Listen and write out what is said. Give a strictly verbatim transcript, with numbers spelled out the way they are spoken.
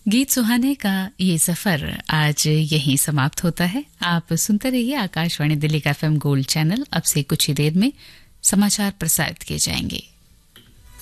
गीत सुहाने का ये सफर आज यहीं समाप्त होता है। आप सुनते रहिए आकाशवाणी दिल्ली का एफएम गोल्ड चैनल। अब से कुछ ही देर में समाचार प्रसारित किए जाएंगे।